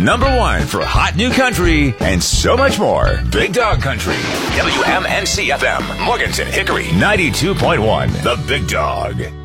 #1 for hot new country and so much more. Big Dog Country. WMNC FM, Morganton, Hickory, 92.1. The Big Dog.